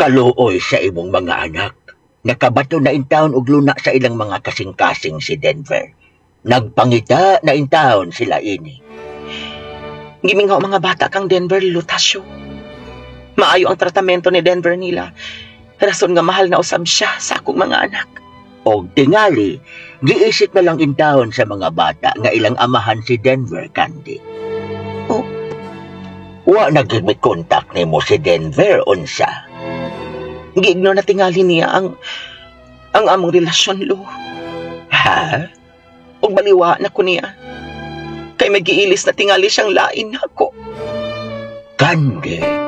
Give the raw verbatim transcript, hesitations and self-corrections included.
Kaluoy sa imong mga anak. Nakabato na intawon og luna sa ilang mga kasing-kasing si Denver. Nagpangita na intawon sila ini. Giminghaw mga bata kang Denver, lutasyo. Maayo ang tratamento ni Denver nila. Rason nga mahal na usab siya sa akong mga anak. Og tingali, giisip na lang intawon sa mga bata nga ilang amahan si Denver, Candy. Oh, Wa na gyud may kontak nimo si Denver unsa. giigno na tingali niya ang ang among relasyon, Lo. Ha? Og baliwa na ko niya. Kay magiilis na tingali siyang lain ako. Candy.